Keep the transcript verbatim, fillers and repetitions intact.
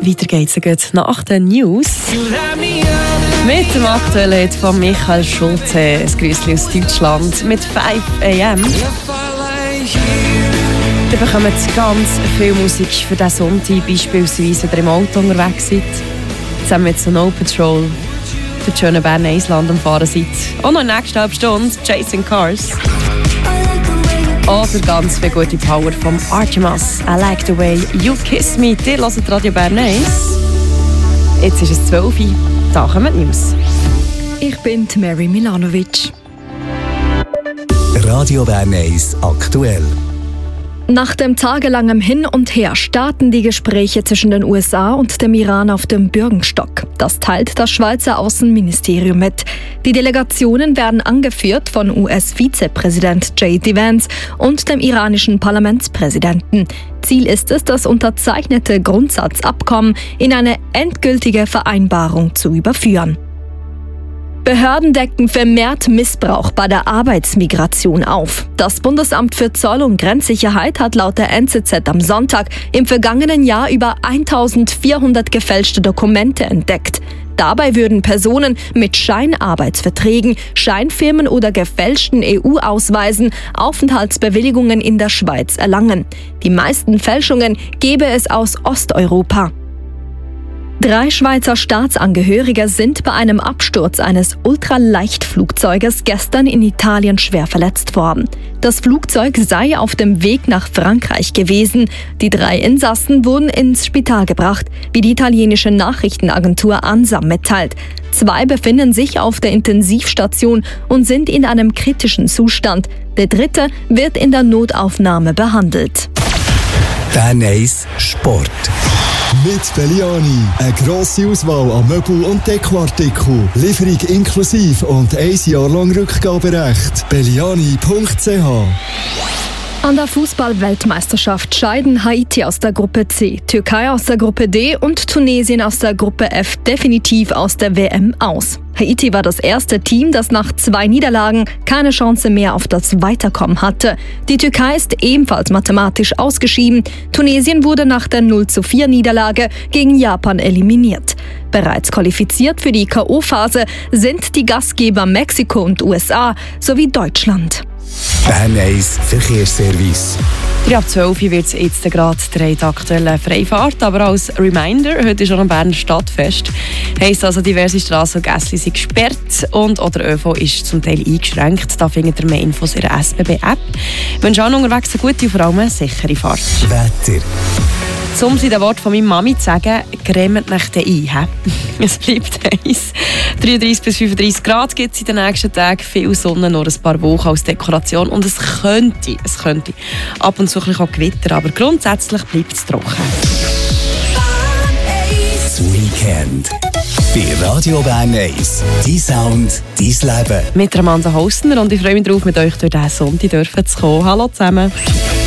weiter geht's gut nach den News. Mit dem aktuellen Hit von Michael Schulte, ein Grüßchen aus Deutschland mit five a m. Ihr bekommt ganz viel Musik für diesen Sonntag, beispielsweise wenn ihr im Auto unterwegs seid, zusammen mit so No Patrol, der schönen Bern Island am Fahren seid. Und noch in der nächsten halben Stunde Chasing Cars. Oder ganz viel gute Power vom Artemis. I like the way you kiss me. Ihr hört Radio Bern eins. Jetzt ist es zwölf Uhr. Da kommen die News. Ich bin Mary Milanovic. Radio Bern eins aktuell. Nach dem tagelangen Hin und Her starten die Gespräche zwischen den U S A und dem Iran auf dem Bürgenstock. Das teilt das Schweizer Außenministerium mit. Die Delegationen werden angeführt von U S-Vizepräsident J D Vance und dem iranischen Parlamentspräsidenten. Ziel ist es, das unterzeichnete Grundsatzabkommen in eine endgültige Vereinbarung zu überführen. Behörden decken vermehrt Missbrauch bei der Arbeitsmigration auf. Das Bundesamt für Zoll- und Grenzsicherheit hat laut der N Z Z am Sonntag im vergangenen Jahr über eintausendvierhundert gefälschte Dokumente entdeckt. Dabei würden Personen mit Scheinarbeitsverträgen, Scheinfirmen oder gefälschten E U-Ausweisen Aufenthaltsbewilligungen in der Schweiz erlangen. Die meisten Fälschungen gebe es aus Osteuropa. Drei Schweizer Staatsangehörige sind bei einem Absturz eines Ultraleichtflugzeuges gestern in Italien schwer verletzt worden. Das Flugzeug sei auf dem Weg nach Frankreich gewesen. Die drei Insassen wurden ins Spital gebracht, wie die italienische Nachrichtenagentur ANSA mitteilt. Zwei befinden sich auf der Intensivstation und sind in einem kritischen Zustand. Der dritte wird in der Notaufnahme behandelt. Bern eins Sport. Mit Belliani. Eine grosse Auswahl an Möbel- und Dekoartikeln. Lieferung inklusive und ein Jahr lang Rückgaberecht. belliani punkt c h. An der Fußball-Weltmeisterschaft scheiden Haiti aus der Gruppe C, Türkei aus der Gruppe D und Tunesien aus der Gruppe F definitiv aus der W M aus. Haiti war das erste Team, das nach zwei Niederlagen keine Chance mehr auf das Weiterkommen hatte. Die Türkei ist ebenfalls mathematisch ausgeschieden. Tunesien wurde nach der null zu vier Niederlage gegen Japan eliminiert. Bereits qualifiziert für die K O-Phase sind die Gastgeber Mexiko und U S A sowie Deutschland. Bern eins Verkehrsservice. drei ab zwölf wird es jetzt gerade die aktuelle Freifahrt, aber als Reminder, heute ist schon am Berner Stadtfest. Heisst also, diverse Strassen und Gässchen sind gesperrt und oder ÖV ist zum Teil eingeschränkt. Da findet ihr mehr Infos in der S B B-App. Ich wünsche auch unterwegs eine gute und vor allem eine sichere Fahrt. Wetter. Um es in den Worten von meiner Mami zu sagen, cremet mich ein. He? Es bleibt heiß. dreiunddreißig bis fünfunddreißig Grad gibt es in den nächsten Tagen. Viel Sonne, nur ein paar Wochen als Dekoration. Und es könnte, es könnte ab und zu auch Gewitter, aber grundsätzlich bleibt es trocken. Das Weekend. Bei Radio Bern eins. Dein Sound, dein Leben. Mit Amanda Hausner und ich freue mich darauf, mit euch durch diesen Sonntag zu kommen. Hallo zusammen.